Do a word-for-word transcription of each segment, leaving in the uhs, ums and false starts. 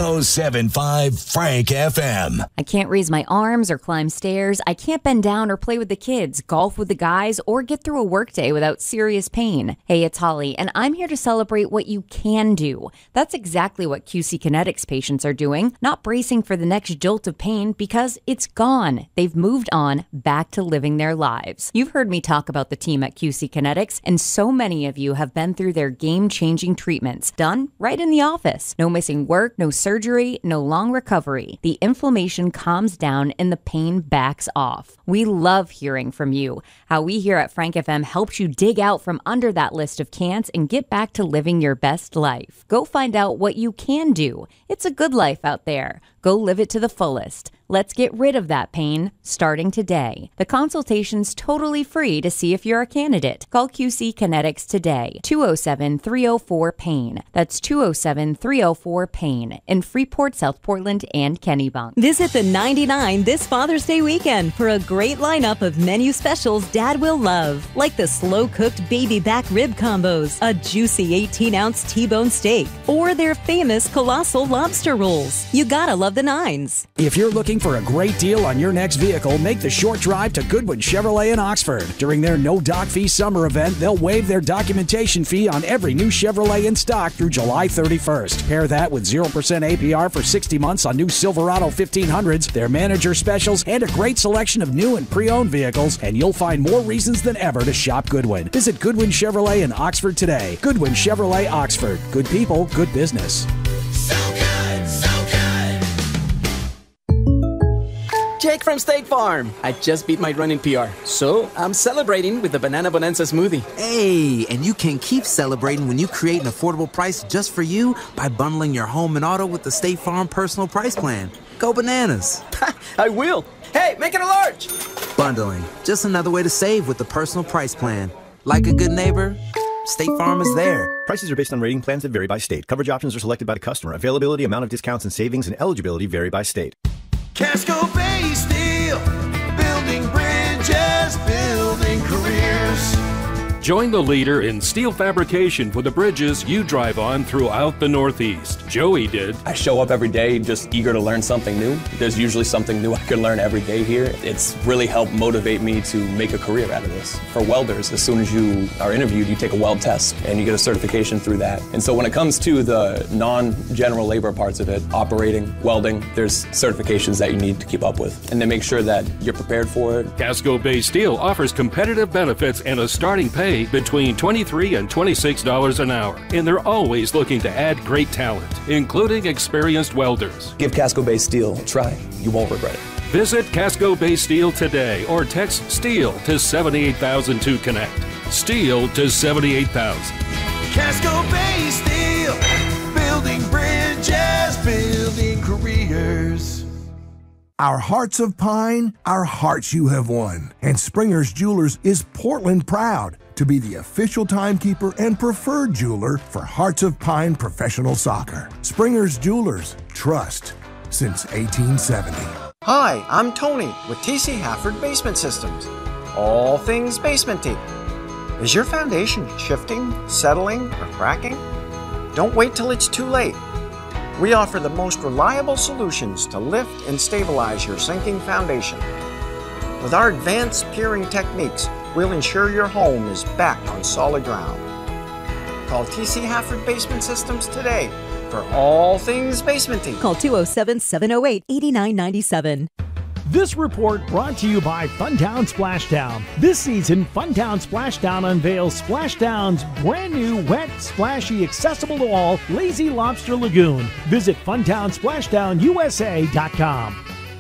oh seven point five Frank F M. I can't raise my arms or climb stairs. I can't bend down or play with the kids, golf with the guys, or get through a workday without serious pain. Hey, it's Holly, and I'm here to celebrate what you can do. That's exactly what Q C Kinetics patients are doing, not bracing for the next jolt of pain because it's gone. They've moved on back to living their lives. You've heard me talk about the team at Q C Kinetics, and so many of you have been through their game-changing treatments, done right in the office. No missing work, no surgery, no long recovery. The inflammation calms down and the pain backs off. We love hearing from you. How we here at Frank F M helped you dig out from under that list of can'ts and get back to living your best life. Go find out what you can do. It's a good life out there. Go live it to the fullest. Let's get rid of that pain starting today. The consultation's totally free to see if you're a candidate. Call Q C Kinetics today. two oh seven, three oh four, pain. That's two oh seven, three oh four, pain in Freeport, South Portland, and Kennebunk. Visit the ninety-nine this Father's Day weekend for a great lineup of menu specials Dad will love, like the slow-cooked baby back rib combos, a juicy eighteen-ounce T-bone steak, or their famous colossal lobster rolls. You gotta love the nines. If you're looking for a great deal on your next vehicle, make the short drive to Goodwin Chevrolet in Oxford. During their no doc fee summer event, they'll waive their documentation fee on every new Chevrolet in stock through July thirty-first. Pair that with zero percent A P R for sixty months on new Silverado fifteen hundreds, their manager specials, and a great selection of new and pre-owned vehicles, and you'll find more reasons than ever to shop Goodwin. Visit Goodwin Chevrolet in Oxford today. Goodwin Chevrolet Oxford. Good people, good business. So good, so good. Jake from State Farm. I just beat my running P R, so I'm celebrating with the Banana Bonanza smoothie. Hey, and you can keep celebrating when you create an affordable price just for you by bundling your home and auto with the State Farm Personal Price Plan. Go bananas. I will. Hey, make it a large. Bundling, just another way to save with the Personal Price Plan. Like a good neighbor, State Farm is there. Prices are based on rating plans that vary by state. Coverage options are selected by the customer. Availability, amount of discounts and savings, and eligibility vary by state. Casco Bay Steel, building bridges, building careers. Join the leader in steel fabrication for the bridges you drive on throughout the Northeast. Joey did. I show up every day just eager to learn something new. There's usually something new I can learn every day here. It's really helped motivate me to make a career out of this. For welders, as soon as you are interviewed, you take a weld test and you get a certification through that. And so when it comes to the non-general labor parts of it, operating, welding, there's certifications that you need to keep up with and to make sure that you're prepared for it. Casco Bay Steel offers competitive benefits and a starting pay between twenty-three dollars and twenty-six dollars an hour, and they're always looking to add great talent, including experienced welders. Give Casco Bay Steel a try. You won't regret it. Visit Casco Bay Steel today or text STEEL to seventy-eight thousand to connect. STEEL to seventy-eight thousand. Casco Bay Steel, building bridges, building careers. Our hearts of pine, our hearts you have won. And Springer's Jewelers is Portland proud to be the official timekeeper and preferred jeweler for Hearts of Pine professional soccer. Springer's Jewelers, trust since eighteen seventy. Hi, I'm Tony with T C Hafford Basement Systems. All things basementy. Is your foundation shifting, settling, or cracking? Don't wait till it's too late. We offer the most reliable solutions to lift and stabilize your sinking foundation. With our advanced piering techniques, we'll ensure your home is back on solid ground. Call T C Hafford Basement Systems today for all things basementing. Call two oh seven, seven oh eight, eight nine nine seven. This report brought to you by Funtown Splashdown. This season, Funtown Splashdown unveils Splashdown's brand new, wet, splashy, accessible to all, Lazy Lobster Lagoon. Visit funtown splashdown u s a dot com.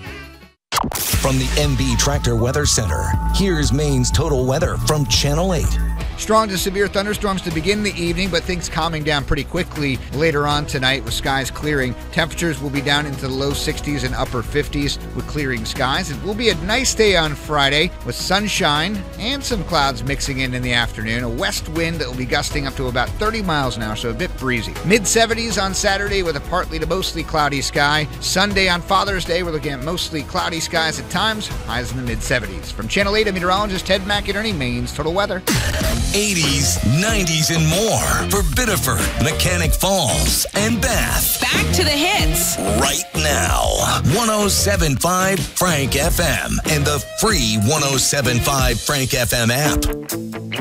From the M B Tractor Weather Center, here's Maine's total weather from Channel eight. Strong to severe thunderstorms to begin the evening, but things calming down pretty quickly later on tonight with skies clearing. Temperatures will be down into the low sixties and upper fifties with clearing skies. It will be a nice day on Friday with sunshine and some clouds mixing in in the afternoon. A west wind that will be gusting up to about thirty miles an hour, so a bit breezy. mid seventies on Saturday with a partly to mostly cloudy sky. Sunday on Father's Day, we're looking at mostly cloudy skies at times, highs in the mid seventies. From Channel eight, I'm meteorologist Ted McInerney, Maine's Total Weather. eighties, nineties, and more for Biddeford, Mechanic Falls, and Bath. Back to the hits. life right now. one oh seven point five Frank F M and the free one oh seven point five Frank F M app.